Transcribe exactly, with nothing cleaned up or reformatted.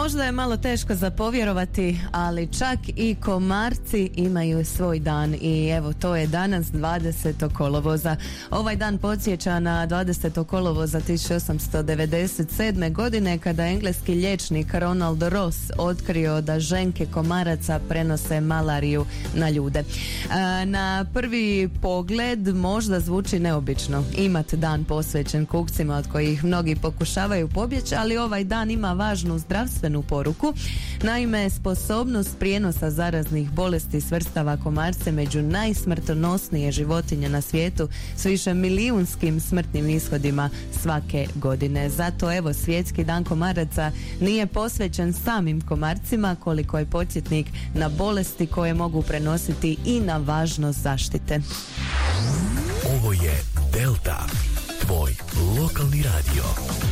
Možda je malo teško za povjerovati, ali čak i komarci imaju svoj dan i evo to je danas dvadesetog kolovoza. Ovaj dan podsjeća na dvadesetog kolovoza tisuću osamsto devedeset sedme. godine kada je engleski liječnik Ronald Ross otkrio da ženke komaraca prenose malariju na ljude. Na prvi pogled možda zvuči neobično imat dan posvećen kukcima od kojih mnogi pokušavaju pobjeći, ali ovaj dan ima važnu zdravstvenu poruku. Naime, sposobnost prijenosa zaraznih bolesti svrstava komarce među najsmrtonosnije životinje na svijetu s više milijunskim smrtnim ishodima svake godine. Zato evo, svjetski dan komaraca nije posvećen samim komarcima koliko je podsjetnik na bolesti koje mogu prenositi i na važnost zaštite. Ovo je Delta, tvoj lokalni radio.